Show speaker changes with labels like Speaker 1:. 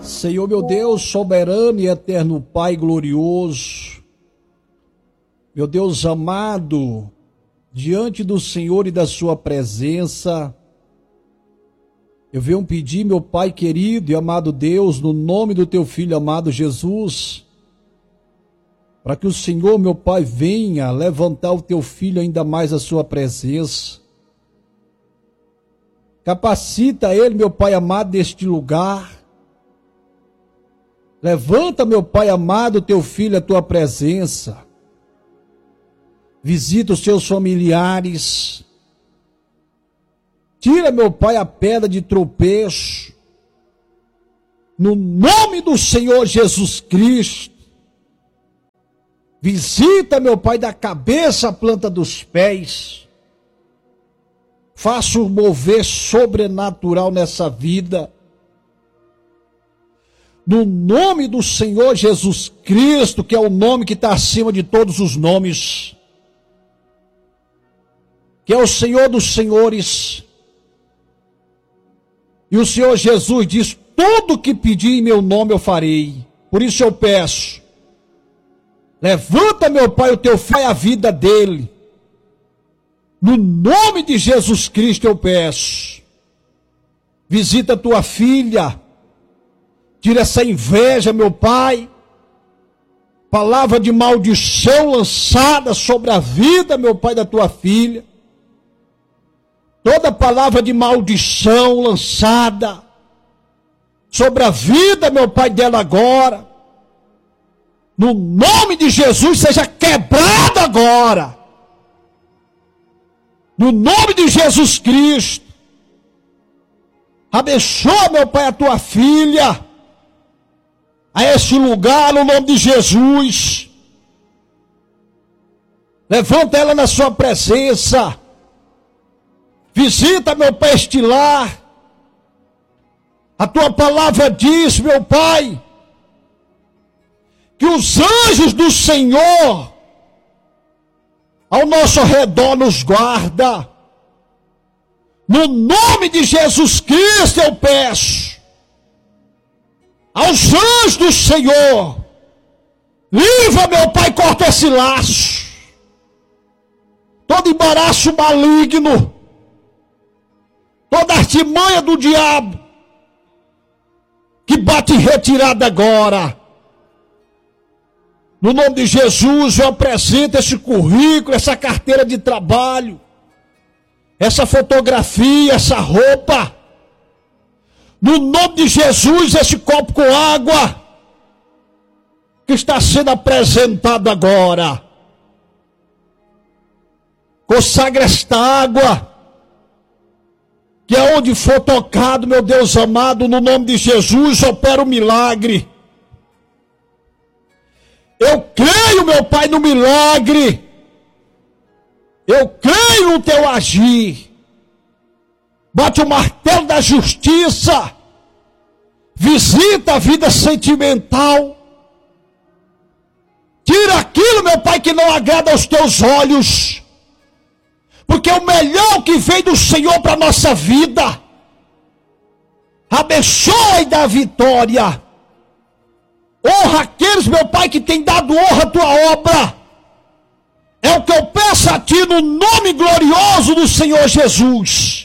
Speaker 1: Senhor meu Deus, soberano e eterno Pai glorioso, meu Deus amado, diante do Senhor e da sua presença, eu venho pedir, meu Pai querido e amado Deus, no nome do teu Filho amado Jesus, para que o Senhor, meu Pai, venha levantar o teu Filho ainda mais à sua presença. Capacita ele, meu Pai amado, deste lugar. Levanta, meu Pai amado, teu filho à tua presença. Visita os seus familiares. Tira, meu Pai, a pedra de tropeço. No nome do Senhor Jesus Cristo. Visita, meu Pai, da cabeça à planta dos pés. Faça um mover sobrenatural nessa vida. No nome do Senhor Jesus Cristo, que é o nome que está acima de todos os nomes, que é o Senhor dos senhores, e o Senhor Jesus diz, tudo que pedir em meu nome eu farei. Por isso eu peço, levanta, meu Pai, o teu filho e a vida dele, no nome de Jesus Cristo eu peço, visita a tua filha, tira essa inveja, meu Pai, palavra de maldição lançada sobre a vida, meu Pai, da tua filha, toda palavra de maldição lançada sobre a vida, meu Pai, dela agora, no nome de Jesus, seja quebrada agora, no nome de Jesus Cristo. Abençoa, meu Pai, a tua filha, a esse lugar, no nome de Jesus. Levanta ela na sua presença. Visita, meu Pai, este lar. A tua palavra diz, meu Pai, que os anjos do Senhor ao nosso redor nos guarda. No nome de Jesus Cristo eu peço aos anjos do Senhor, livra, meu Pai, corta esse laço, todo embaraço maligno, toda artimanha do diabo, que bate em retirada agora. No nome de Jesus eu apresento esse currículo, essa carteira de trabalho, essa fotografia, essa roupa. No nome de Jesus, esse copo com água que está sendo apresentado agora. Consagra esta água, que é onde for tocado, meu Deus amado, no nome de Jesus, opera o milagre. Eu creio, meu Pai, no milagre. Eu creio no teu agir. Bate o martelo da justiça, visita a vida sentimental, tira aquilo, meu Pai, que não agrada aos teus olhos, porque é o melhor que vem do Senhor para a nossa vida. Abençoa e dá vitória, honra aqueles, meu Pai, que tem dado honra à tua obra, é o que eu peço a ti no nome glorioso do Senhor Jesus.